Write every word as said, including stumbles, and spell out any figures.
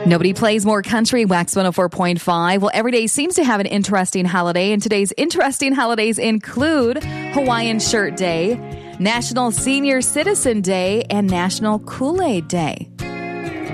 Nobody plays more country. Wax one oh four point five. Well, every day seems to have an interesting holiday, and today's interesting holidays include Hawaiian Shirt Day, National Senior Citizen Day, and National Kool-Aid Day.